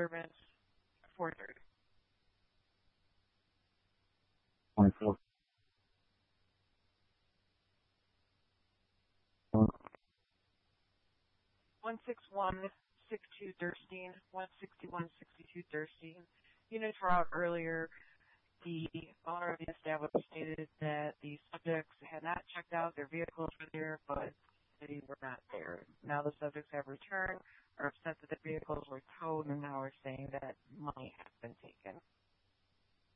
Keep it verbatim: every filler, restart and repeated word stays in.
disturbance, four thirty. twenty-four. one six one six two Durstein, one sixty-one sixty-two Durstein. Units were out earlier. The owner of the establishment stated that the subjects had not checked out, their vehicles were there, but they were not there. Now the subjects have returned, are upset that the vehicles were towed, and now are saying that money has been taken.